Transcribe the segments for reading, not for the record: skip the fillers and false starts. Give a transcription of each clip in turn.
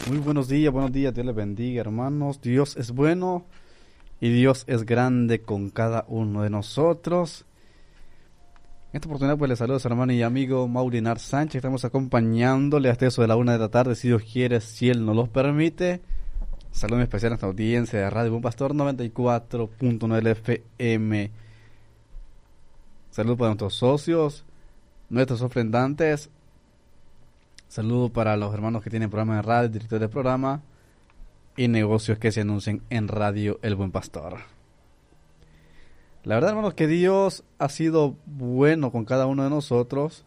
Muy buenos días, Dios les bendiga, hermanos. Dios es bueno y Dios es grande con cada uno de nosotros. En esta oportunidad pues les saludo a su hermano y amigo Maurinar Sánchez. Estamos acompañándole hasta eso de la 1 de la tarde, si Dios quiere, si Él nos lo permite. Saludo en especial a esta audiencia de Radio Buen Pastor 94.9 FM. Saludo para nuestros socios, nuestros ofrendantes. Saludo para los hermanos que tienen programa de radio, directores de programa y negocios que se anuncian en Radio El Buen Pastor. La verdad, hermanos, que Dios ha sido bueno con cada uno de nosotros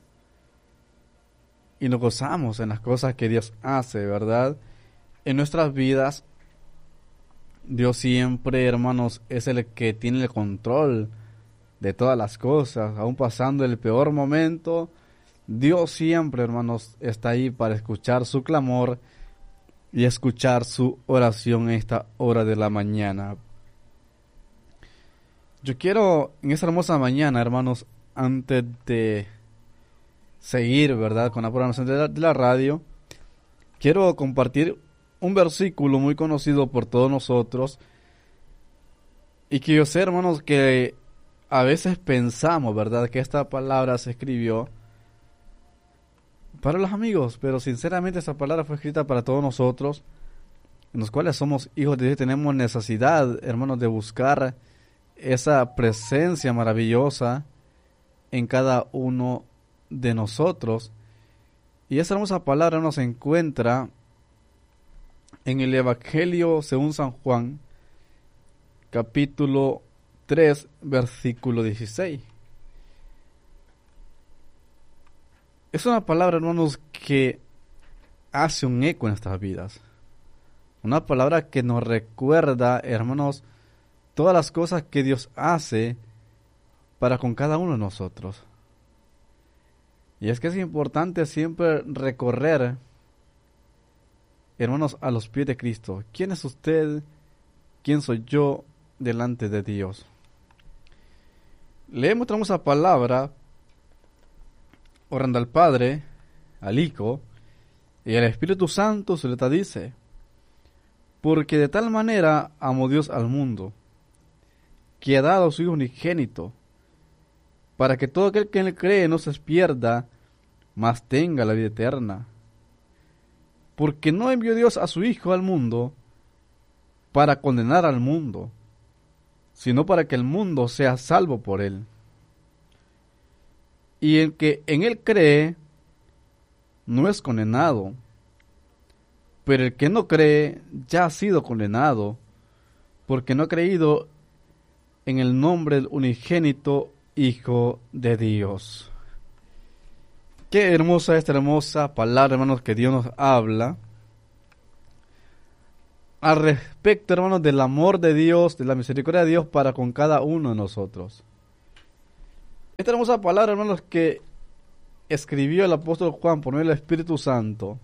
y nos gozamos en las cosas que Dios hace, ¿verdad? En nuestras vidas, Dios siempre, hermanos, es el que tiene el control de todas las cosas, aún pasando el peor momento. Dios siempre, hermanos, está ahí para escuchar su clamor y escuchar su oración en esta hora de la mañana. Yo quiero, en esta hermosa mañana, hermanos, antes de seguir, ¿verdad?, con la programación de la radio, quiero compartir un versículo muy conocido por todos nosotros y que yo sé, hermanos, que a veces pensamos, ¿verdad?, que esta palabra se escribió para los amigos, pero sinceramente esa palabra fue escrita para todos nosotros, en los cuales somos hijos de Dios y tenemos necesidad, hermanos, de buscar esa presencia maravillosa en cada uno de nosotros. Y esa hermosa palabra nos encuentra en el Evangelio según San Juan, capítulo 3, versículo 16. Es una palabra, hermanos, que hace un eco en nuestras vidas. Una palabra que nos recuerda, hermanos, todas las cosas que Dios hace para con cada uno de nosotros. Y es que es importante siempre recorrer, hermanos, a los pies de Cristo. ¿Quién es usted? ¿Quién soy yo delante de Dios? Leemos esa palabra orando al Padre, al Hijo y al Espíritu Santo. Su letra dice: porque de tal manera amó Dios al mundo, que ha dado a su Hijo unigénito, para que todo aquel que en él cree no se pierda, mas tenga la vida eterna. Porque no envió Dios a su Hijo al mundo para condenar al mundo, sino para que el mundo sea salvo por él. Y el que en él cree no es condenado, pero el que no cree ya ha sido condenado, porque no ha creído en el nombre del unigénito Hijo de Dios. Qué hermosa esta hermosa palabra, hermanos, que Dios nos habla al respecto, hermanos, del amor de Dios, de la misericordia de Dios para con cada uno de nosotros. Esta hermosa palabra, hermanos, que escribió el apóstol Juan por medio del Espíritu Santo,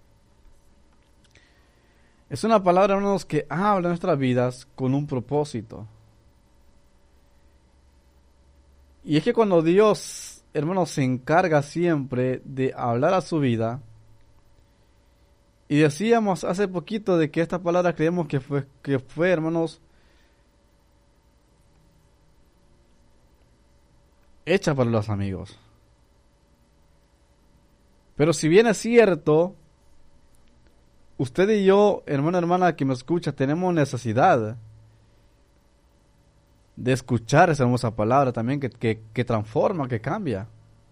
es una palabra, hermanos, que habla de nuestras vidas con un propósito. Y es que cuando Dios, hermanos, se encarga siempre de hablar a su vida, y decíamos hace poquito de que esta palabra creemos que fue, hermanos, hecha para los amigos. Pero si bien es cierto, usted y yo, hermano, hermana que me escucha, tenemos necesidad de escuchar esa hermosa palabra también que transforma, que cambia.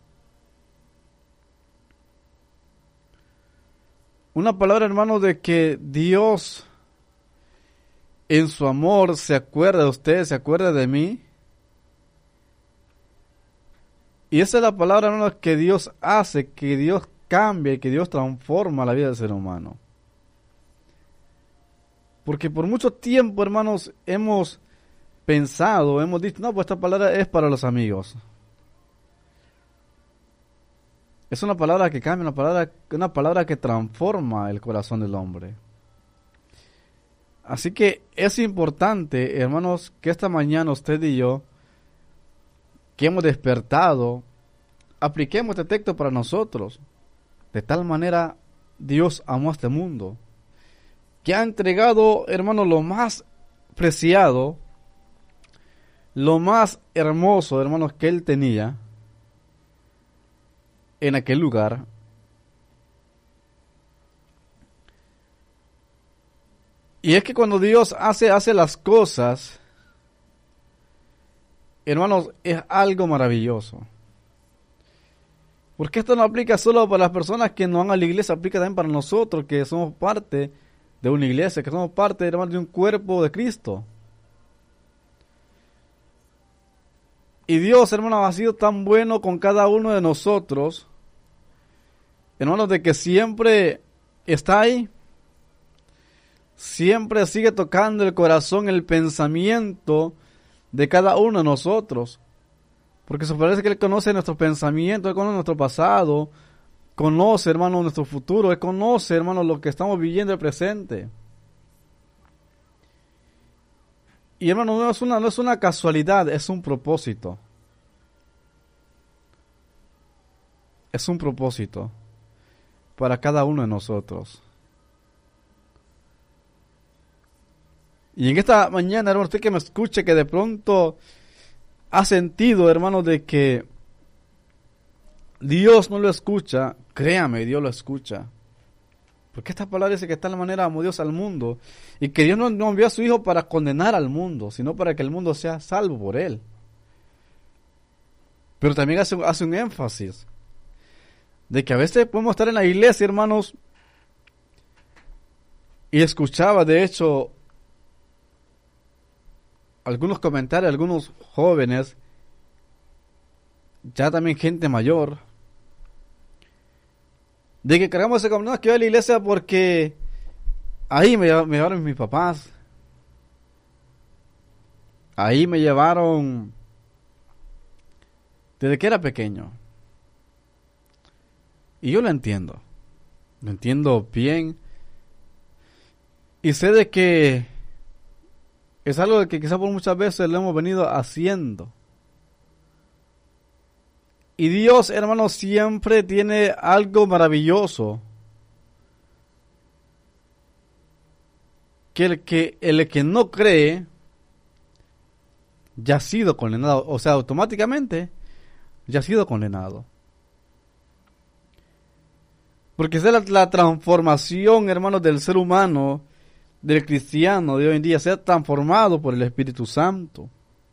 Una palabra, hermano, de que Dios en su amor se acuerda de usted, se acuerda de mí. Y esa es la palabra, hermanos, que Dios hace, que Dios cambia y que Dios transforma la vida del ser humano. Porque por mucho tiempo, hermanos, hemos pensado, hemos dicho, no, pues esta palabra es para los amigos. Es una palabra que cambia, una palabra que transforma el corazón del hombre. Así que es importante, hermanos, que esta mañana usted y yo, que hemos despertado, apliquemos este texto para nosotros. De tal manera Dios amó a este mundo. que ha entregado, hermano, lo más preciado, lo más hermoso, hermanos, que él tenía en aquel lugar. Y es que cuando Dios hace las cosas, hermanos, es algo maravilloso. Porque esto no aplica solo para las personas que no van a la iglesia, aplica también para nosotros que somos parte de una iglesia, que somos parte, hermanos, de un cuerpo de Cristo. Y Dios, hermanos, ha sido tan bueno con cada uno de nosotros, hermanos, de que siempre está ahí. Siempre sigue tocando el corazón, el pensamiento de cada uno de nosotros. Porque se parece que Él conoce nuestros pensamientos, Él conoce nuestro pasado, conoce, hermano, nuestro futuro, Él conoce, hermano, lo que estamos viviendo el presente. Y, hermano, no es una casualidad, es un propósito. Es un propósito para cada uno de nosotros. Y en esta mañana, hermano, usted que me escuche, que de pronto ha sentido, hermano, de que Dios no lo escucha, créame, Dios lo escucha. Porque esta palabra dice que está la manera amó Dios al mundo, y que Dios no envió a su Hijo para condenar al mundo, sino para que el mundo sea salvo por Él. Pero también hace un énfasis de que a veces podemos estar en la iglesia, hermanos, y escuchaba, de hecho, algunos comentarios, algunos jóvenes, ya también gente mayor, de que cargamos ese comentario, que voy a la iglesia porque ahí me llevaron mis papás, ahí me llevaron desde que era pequeño. Y yo lo entiendo bien, y sé de que es algo que quizás por muchas veces lo hemos venido haciendo. Y Dios, hermano, siempre tiene algo maravilloso. Que el que no cree ya ha sido condenado. O sea, automáticamente ya ha sido condenado. Porque esa es la transformación, hermanos, del ser humano, del cristiano de hoy en día, sea transformado por el Espíritu Santo.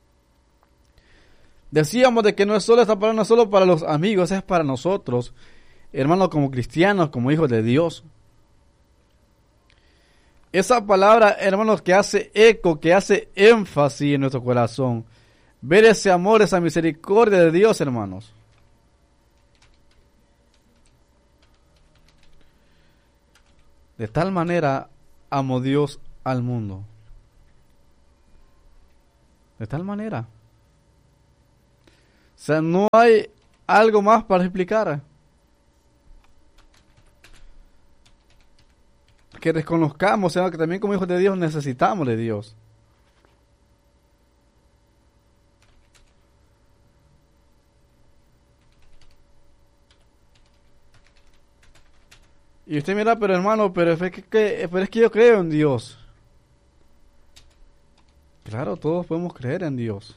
Decíamos de que no es solo esta palabra, no es solo para los amigos, es para nosotros, hermanos, como cristianos, como hijos de Dios. Esa palabra, hermanos, que hace eco, que hace énfasis en nuestro corazón. Ver ese amor, esa misericordia de Dios, hermanos. De tal manera amó Dios al mundo. De tal manera. O sea, no hay algo más para explicar. Que reconozcamos, que también como hijos de Dios necesitamos de Dios. Y usted mira, pero hermano, pero es que yo creo en Dios. Claro, todos podemos creer en Dios.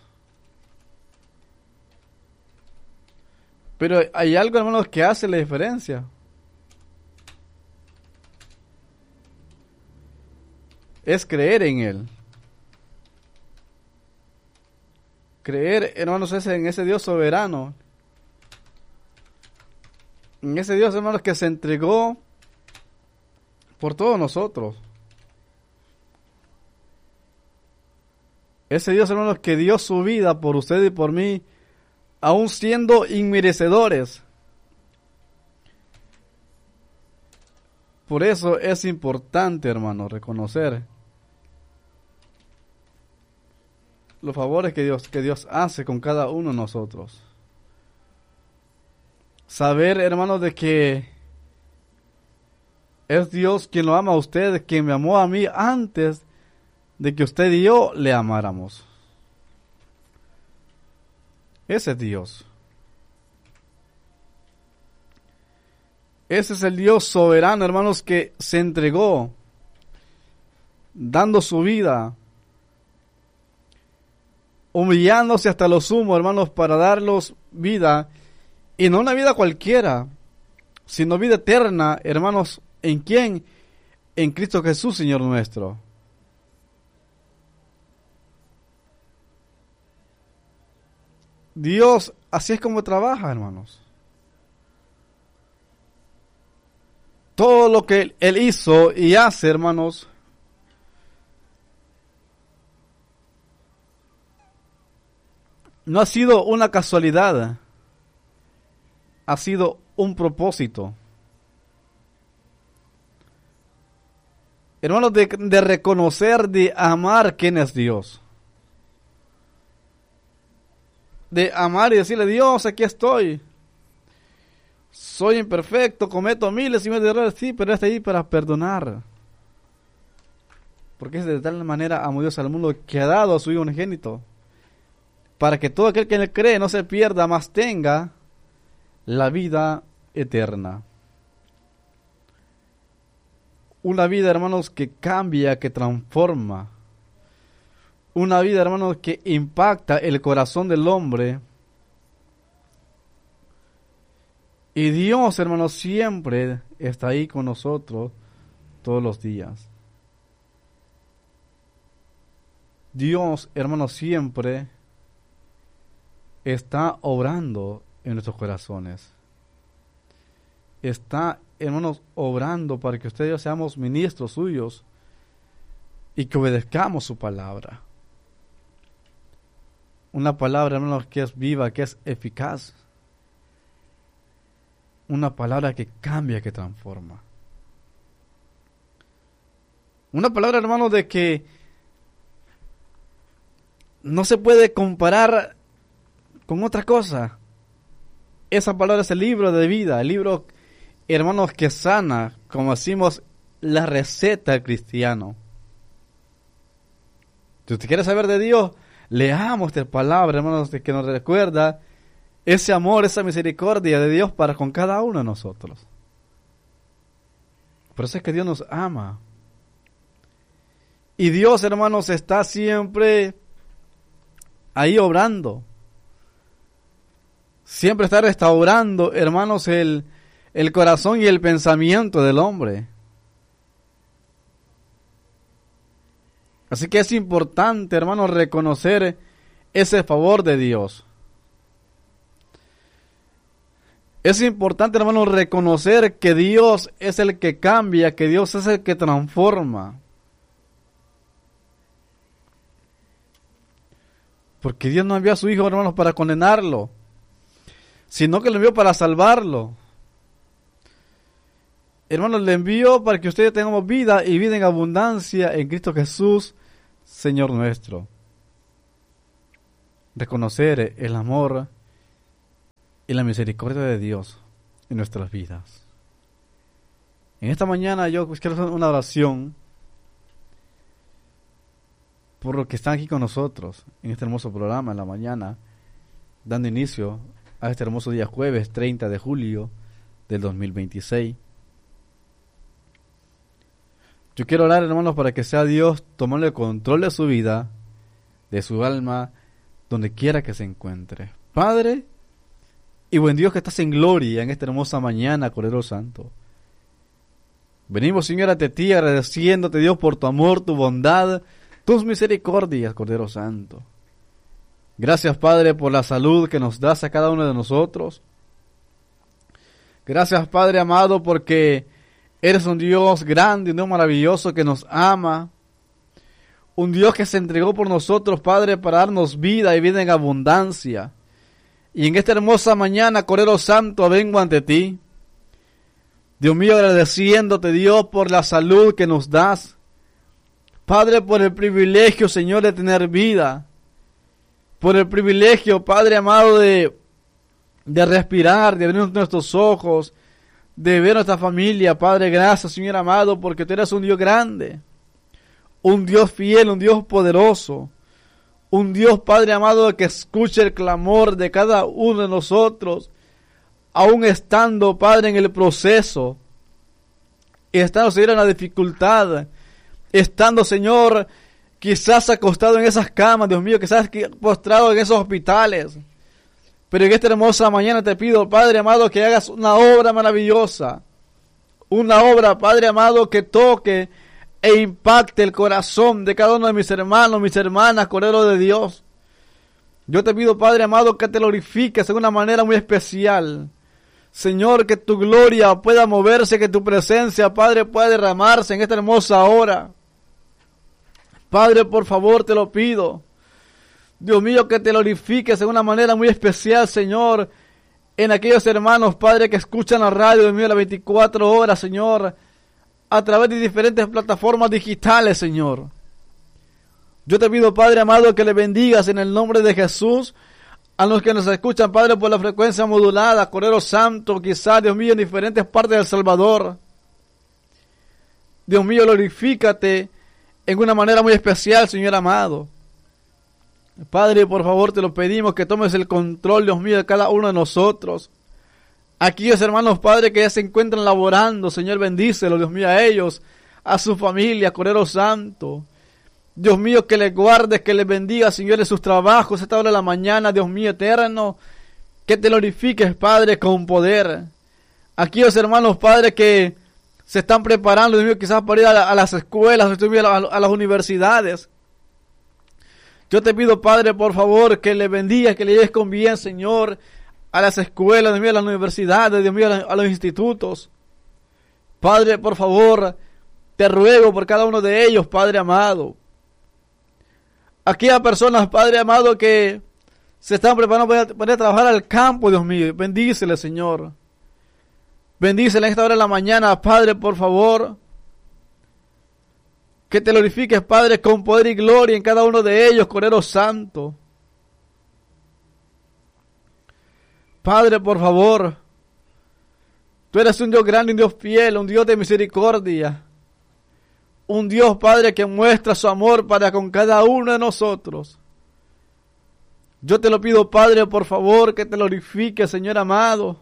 Pero hay algo, hermanos, que hace la diferencia. Es creer en Él. Creer, hermanos, en ese Dios soberano. En ese Dios, hermanos, que se entregó por todos nosotros. Ese Dios, hermanos, que dio su vida por usted y por mí, aún siendo inmerecedores. Por eso es importante, hermano, reconocer los favores que Dios hace con cada uno de nosotros. Saber, hermano, de que es Dios quien lo ama a usted, quien me amó a mí antes de que usted y yo le amáramos. Ese es Dios. Ese es el Dios soberano, hermanos, que se entregó. dando su vida, humillándose hasta lo sumo, hermanos, para darlos vida, y no una vida cualquiera, sino vida eterna, hermanos, ¿en quién? En Cristo Jesús, Señor nuestro. Dios, así es como trabaja, hermanos. Todo lo que Él hizo y hace, hermanos, no ha sido una casualidad, ha sido un propósito. Hermanos, de reconocer, de amar quién es Dios. De amar y decirle, Dios, aquí estoy. Soy imperfecto, cometo miles y miles de errores, sí, pero está ahí para perdonar. Porque es de tal manera amó Dios al mundo que ha dado a su Hijo unigénito, para que todo aquel que en él cree no se pierda, mas tenga la vida eterna. Una vida, hermanos, que cambia, que transforma. Una vida, hermanos, que impacta el corazón del hombre. Y Dios, hermanos, siempre está ahí con nosotros todos los días. Dios, hermanos, siempre está obrando en nuestros corazones. Está, hermanos, obrando para que ustedes y yo seamos ministros suyos y que obedezcamos su palabra. Una palabra, hermanos, que es viva, que es eficaz. Una palabra que cambia, que transforma. Una palabra, hermanos, de que no se puede comparar con otra cosa. Esa palabra es el libro de vida, el libro, hermanos, que sana, como decimos, la receta del cristiano. Si usted quiere saber de Dios, leamos esta palabra, hermanos, que nos recuerda ese amor, esa misericordia de Dios para con cada uno de nosotros. Por eso es que Dios nos ama. Y Dios, hermanos, está siempre ahí obrando. Siempre está restaurando, hermanos, el corazón y el pensamiento del hombre. Así que es importante, hermanos, reconocer ese favor de Dios. Es importante, hermanos, reconocer que Dios es el que cambia, que Dios es el que transforma. Porque Dios no envió a su Hijo, hermanos, para condenarlo, sino que lo envió para salvarlo. Hermanos, le envió para que ustedes tengamos vida y vida en abundancia en Cristo Jesús, Señor nuestro. Reconocer el amor y la misericordia de Dios en nuestras vidas. En esta mañana yo quiero hacer una oración por los que están aquí con nosotros en este hermoso programa en la mañana, dando inicio a este hermoso día jueves 30 de julio del 2026. Yo quiero orar, hermanos, para que sea Dios tomando el control de su vida, de su alma, donde quiera que se encuentre. Padre y buen Dios que estás en gloria en esta hermosa mañana, Cordero Santo. Venimos, Señor, ante ti agradeciéndote, Dios, por tu amor, tu bondad, tus misericordias, Cordero Santo. Gracias, Padre, por la salud que nos das a cada uno de nosotros. Gracias, Padre amado, porque eres un Dios grande, un Dios maravilloso que nos ama. Un Dios que se entregó por nosotros, Padre, para darnos vida y vida en abundancia. Y en esta hermosa mañana, Cordero Santo, vengo ante ti. Dios mío, agradeciéndote, Dios, por la salud que nos das. Padre, por el privilegio, Señor, de tener vida. Por el privilegio, Padre amado, de respirar, de abrir nuestros ojos, de ver a nuestra familia. Padre, gracias, Señor amado, porque tú eres un Dios grande, un Dios fiel, un Dios poderoso, un Dios, Padre amado, que escucha el clamor de cada uno de nosotros, aún estando, Padre, en el proceso, y estando, Señor, en la dificultad, estando, Señor, quizás acostado en esas camas, Dios mío, quizás postrado en esos hospitales. Pero en esta hermosa mañana te pido, Padre amado, que hagas una obra maravillosa. Una obra, Padre amado, que toque e impacte el corazón de cada uno de mis hermanos, mis hermanas, Cordero de Dios. Yo te pido, Padre amado, que te glorifiques de una manera muy especial. Señor, que tu gloria pueda moverse, que tu presencia, Padre, pueda derramarse en esta hermosa hora. Padre, por favor, te lo pido. Dios mío, que te glorifiques de una manera muy especial, Señor, en aquellos hermanos, Padre, que escuchan la radio, Dios mío, las 24 horas, Señor, a través de diferentes plataformas digitales, Señor. Yo te pido, Padre amado, que le bendigas en el nombre de Jesús a los que nos escuchan, Padre, por la frecuencia modulada, Cordero Santo, quizás, Dios mío, en diferentes partes del Salvador. Dios mío, glorifícate en una manera muy especial, Señor amado. Padre, por favor, te lo pedimos, que tomes el control, Dios mío, de cada uno de nosotros. Aquellos hermanos, Padre, que ya se encuentran laborando, Señor, bendícelos, Dios mío, a ellos, a su familia, Cordero Santo. Dios mío, que les guardes, que les bendiga, Señor, en sus trabajos, a esta hora de la mañana, Dios mío, eterno. Que te glorifiques, Padre, con poder. Aquellos hermanos, Padre, que se están preparando, Dios mío, quizás para ir a las escuelas, Dios mío, a las universidades. Yo te pido, Padre, por favor, que le bendigas, que le lleves con bien, Señor, a las escuelas, Dios mío, a las universidades, Dios mío, a los institutos. Padre, por favor, te ruego por cada uno de ellos, Padre amado. Aquellas personas, Padre amado, que se están preparando para ir a trabajar al campo, Dios mío, bendícele, Señor. Bendícele en esta hora de la mañana, Padre, por favor. Que te glorifiques, Padre, con poder y gloria en cada uno de ellos, Cordero Santo. Padre, por favor, tú eres un Dios grande, un Dios fiel, un Dios de misericordia. Un Dios, Padre, que muestra su amor para con cada uno de nosotros. Yo te lo pido, Padre, por favor, que te glorifiques, Señor amado.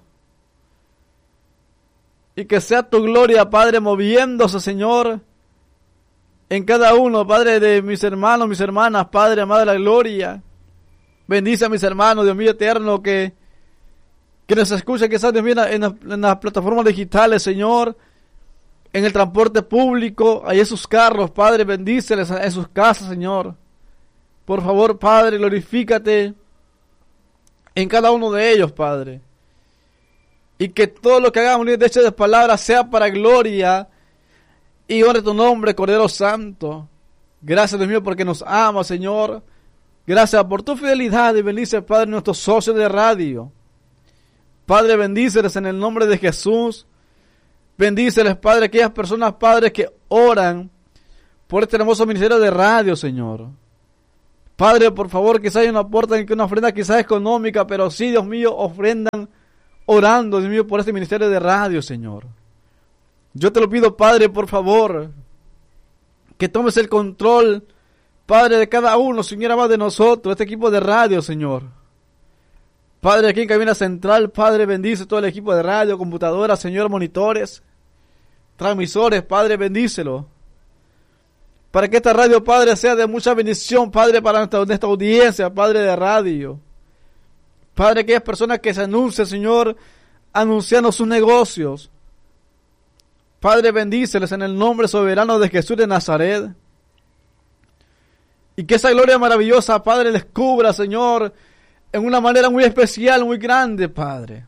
Y que sea tu gloria, Padre, moviéndose, Señor, en cada uno, Padre, de mis hermanos, mis hermanas, Padre, amado de la gloria. Bendice a mis hermanos, Dios mío eterno, que nos escuchen, que están, Dios mío, en las plataformas digitales, Señor, en el transporte público, ahí en sus carros, Padre, bendíceles en sus casas, Señor. Por favor, Padre, glorifícate en cada uno de ellos, Padre. Y que todo lo que hagamos de hecho de palabras sea para gloria y honre tu nombre, Cordero Santo. Gracias, Dios mío, porque nos amas, Señor. Gracias por tu fidelidad y bendice, Padre, nuestros socios de radio. Padre, bendíceles en el nombre de Jesús. Bendíceles, Padre, aquellas personas, Padre, que oran por este hermoso ministerio de radio, Señor. Padre, por favor, quizás no aportan una ofrenda quizás económica, pero sí, Dios mío, ofrendan orando, Dios mío, por este ministerio de radio, Señor. Yo te lo pido, Padre, por favor, que tomes el control, Padre, de cada uno, Señor, amado de nosotros, este equipo de radio, Señor. Padre, aquí en cabina central, Padre, bendice todo el equipo de radio, computadoras, Señor, monitores, transmisores, Padre, bendícelo. Para que esta radio, Padre, sea de mucha bendición, Padre, para nuestra audiencia, Padre de radio. Padre, aquellas personas que se anuncian, Señor, anunciando sus negocios. Padre, bendíceles en el nombre soberano de Jesús de Nazaret. Y que esa gloria maravillosa, Padre, les cubra, Señor, en una manera muy especial, muy grande, Padre.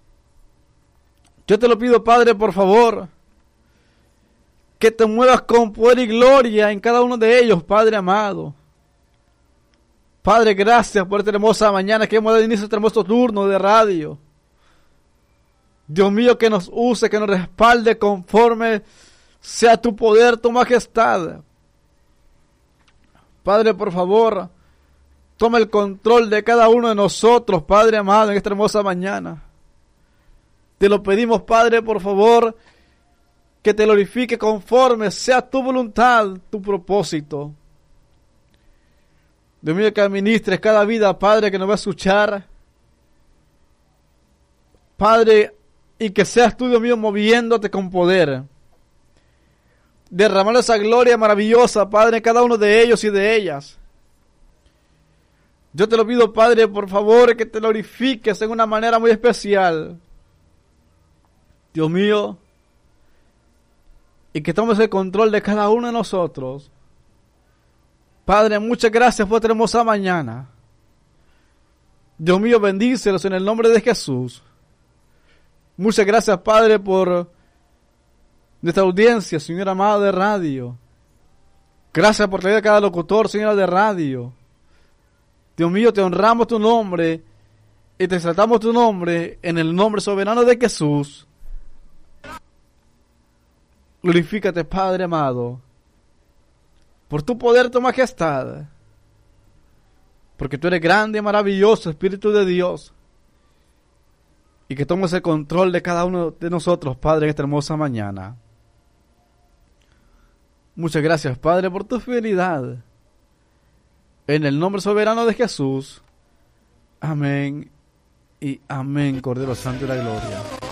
Yo te lo pido, Padre, por favor, que te muevas con poder y gloria en cada uno de ellos, Padre amado. Padre, gracias por esta hermosa mañana que hemos dado inicio a este hermoso turno de radio. Dios mío, que nos use, que nos respalde conforme sea tu poder, tu majestad. Padre, por favor, toma el control de cada uno de nosotros, Padre amado, en esta hermosa mañana. Te lo pedimos, Padre, por favor, que te glorifique conforme sea tu voluntad, tu propósito. Dios mío, que administres cada vida, Padre, que nos va a escuchar. Padre, y que seas tú, Dios mío, moviéndote con poder. derramando esa gloria maravillosa, Padre, en cada uno de ellos y de ellas. Yo te lo pido, Padre, por favor, que te glorifiques en una manera muy especial. Dios mío, y que tomes el control de cada uno de nosotros. Padre, muchas gracias por esta hermosa mañana. Dios mío, bendícelos en el nombre de Jesús. Muchas gracias, Padre, por nuestra audiencia, Señor amado de radio. Gracias por traer a cada locutor, Señor de radio. Dios mío, te honramos tu nombre y te exaltamos tu nombre en el nombre soberano de Jesús. Glorifícate, Padre amado, por tu poder, tu majestad, porque tú eres grande y maravilloso, Espíritu de Dios, y que tomes el control de cada uno de nosotros, Padre, en esta hermosa mañana. Muchas gracias, Padre, por tu fidelidad. En el nombre soberano de Jesús. Amén y amén, Cordero Santo de la Gloria.